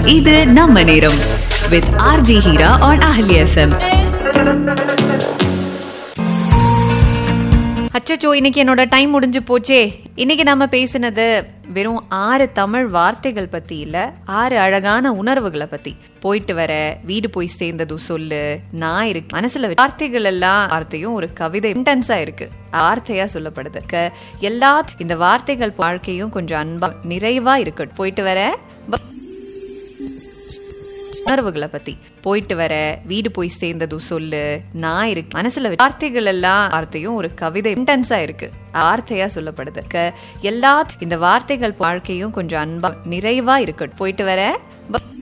இது நம்ம நேரம் with RJ Hira on Ahli FM. அச்சோ, இன்னைக்கு என்னோட டைம் முடிஞ்சு போச்சே. இன்னைக்கு நாம பேசினது வெறும் 6 தமிழ் வார்த்தைகள் பத்தி இல்ல, 6 அழகான உணர்வுகளை பத்தி. போயிட்டு வர, வீடு போய் சேர்ந்தது சொல்லு, நான் இருக்கு மனசுல வார்த்தைகள் எல்லாம் வார்த்தையும் ஒரு கவிதை இன்டென்ஸா இருக்கு, வார்த்தையா சொல்லப்படுது. எல்லா இந்த வார்த்தைகள் வாழ்க்கையும் கொஞ்சம் அன்பா நிறைவா இருக்கு. போயிட்டு வர உணர்வுகளை பத்தி. போயிட்டு வர, வீடு போய் சேர்ந்தது சொல்லு, நான் இருக்கு மனசுல வார்த்தைகள் எல்லாம் வார்த்தையும் ஒரு கவிதை இன்டென்ஸா இருக்கு, வார்த்தையா சொல்லப்படுது. எல்லா இந்த வார்த்தைகள் வாழ்க்கையும் கொஞ்சம் அன்பா நிறைவா இருக்கு. போயிட்டு வர